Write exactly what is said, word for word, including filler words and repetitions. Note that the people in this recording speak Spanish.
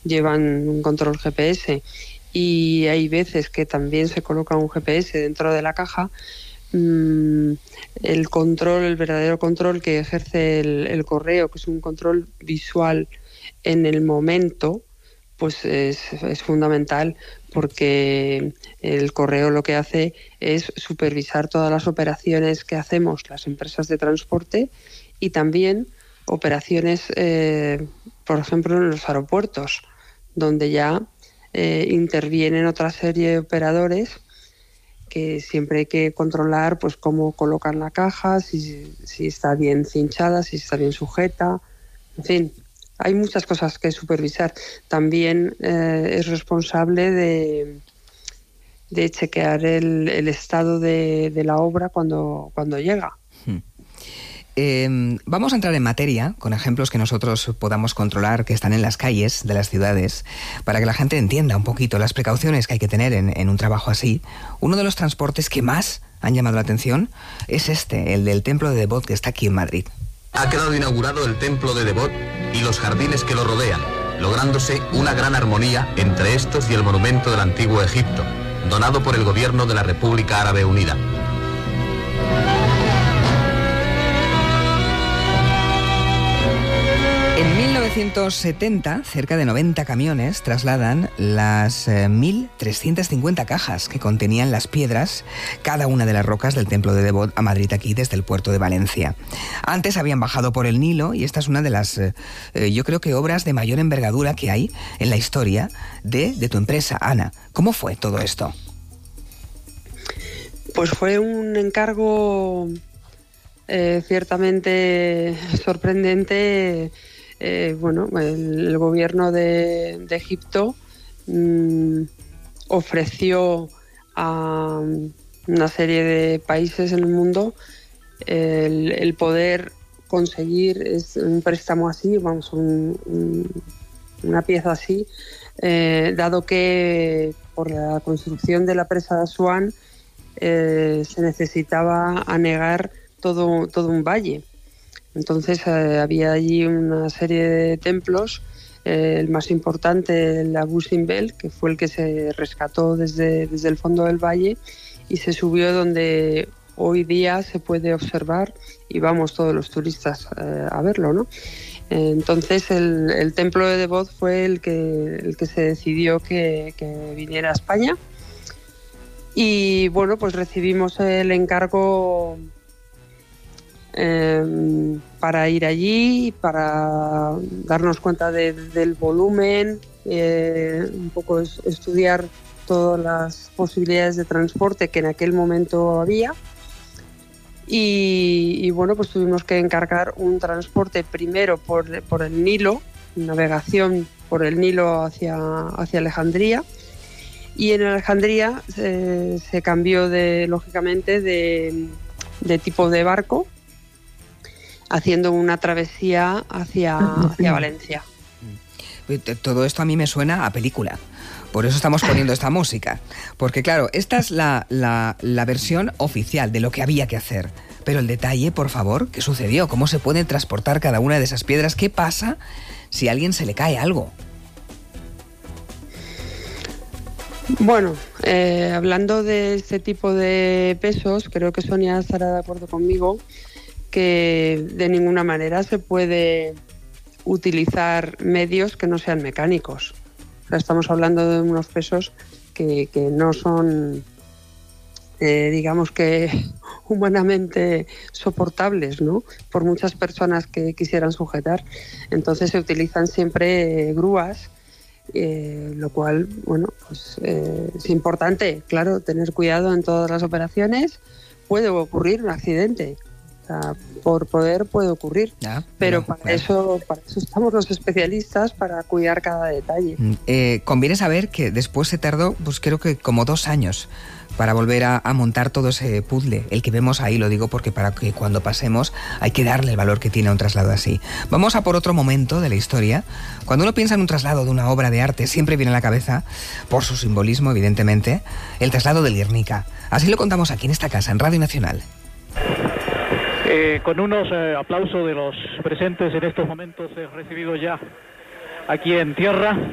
llevan un control G P S, y hay veces que también se coloca un G P S dentro de la caja, mmm, el control, el verdadero control que ejerce el, el correo, que es un control visual en el momento, pues es, es fundamental, porque el correo lo que hace es supervisar todas las operaciones que hacemos las empresas de transporte, y también operaciones, eh, por ejemplo, en los aeropuertos, donde ya eh, intervienen otra serie de operadores que siempre hay que controlar, pues cómo colocan la caja, si, si está bien cinchada, si está bien sujeta, en fin. Hay muchas cosas que supervisar. También eh, es responsable de, de chequear el, el estado de, de la obra cuando, cuando llega. Hmm. Eh, vamos a entrar en materia con ejemplos que nosotros podamos controlar, que están en las calles de las ciudades, para que la gente entienda un poquito las precauciones que hay que tener en, en un trabajo así. Uno de los transportes que más han llamado la atención es este, el del Templo de Devot, que está aquí en Madrid. Ha quedado inaugurado el Templo de Devot y los jardines que lo rodean, lográndose una gran armonía entre estos y el monumento del antiguo Egipto, donado por el gobierno de la República Árabe Unida. En mil novecientos setenta, cerca de noventa camiones trasladan las eh, mil trescientas cincuenta cajas que contenían las piedras, cada una de las rocas del Templo de Devot, a Madrid, aquí desde el puerto de Valencia. Antes habían bajado por el Nilo, y esta es una de las, eh, eh, yo creo que obras de mayor envergadura que hay en la historia de, de tu empresa, Ana. ¿Cómo fue todo esto? Pues fue un encargo eh, ciertamente sorprendente. Eh, bueno, el, el gobierno de, de Egipto mmm, ofreció a una serie de países en el mundo el, el poder conseguir es un préstamo así, vamos, un, un, una pieza así, eh, dado que por la construcción de la presa de Asuán eh, se necesitaba anegar todo, todo un valle. Entonces eh, había allí una serie de templos, eh, el más importante, el Abu Simbel, que fue el que se rescató desde, desde el fondo del valle y se subió donde hoy día se puede observar y vamos todos los turistas eh, a verlo, ¿no? Entonces el, el templo de Devot fue el que, el que se decidió que, que viniera a España, y bueno, pues recibimos el encargo Eh, para ir allí, para darnos cuenta de, del volumen, eh, un poco es, estudiar todas las posibilidades de transporte que en aquel momento había, y, y bueno, pues tuvimos que encargar un transporte primero por, por el Nilo, navegación por el Nilo hacia, hacia Alejandría, y en Alejandría eh, se cambió de, lógicamente de, de tipo de barco, haciendo una travesía hacia, hacia Valencia. Todo esto a mí me suena a película. Por eso estamos poniendo esta música. Porque claro, esta es la, la, la versión oficial de lo que había que hacer. Pero el detalle, por favor, ¿qué sucedió? ¿Cómo se puede transportar cada una de esas piedras? ¿Qué pasa si a alguien se le cae algo? Bueno, eh, hablando de este tipo de pesos, creo que Sonia estará de acuerdo conmigo que de ninguna manera se puede utilizar medios que no sean mecánicos. O sea, estamos hablando de unos pesos que, que no son, eh, digamos que humanamente soportables, ¿no?, por muchas personas que quisieran sujetar. Entonces se utilizan siempre eh, grúas, eh, lo cual, bueno, pues eh, es importante, claro, tener cuidado en todas las operaciones. Puede ocurrir un accidente. O sea, por poder puede ocurrir, ya, pero bueno, para, bueno. Eso, para eso estamos los especialistas, para cuidar cada detalle. Eh, conviene saber que después se tardó, pues creo que como dos años para volver a, a montar todo ese puzzle, el que vemos ahí, lo digo porque para que cuando pasemos hay que darle el valor que tiene a un traslado así. Vamos a por otro momento de la historia. Cuando uno piensa en un traslado de una obra de arte, siempre viene a la cabeza, por su simbolismo evidentemente, el traslado del Guernica. Así lo contamos aquí en esta casa, en Radio Nacional. Eh, con unos eh, aplausos de los presentes en estos momentos he recibido ya aquí en tierra